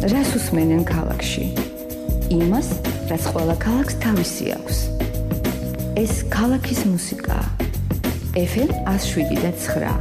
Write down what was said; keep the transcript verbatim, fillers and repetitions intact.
რას უსმენენ ქალაქში? იმას, რაც ყველა ქალაქს თავისი აქვს. ეს ქალაქის მუსიკაა. ეფ ემ one oh seven point nine.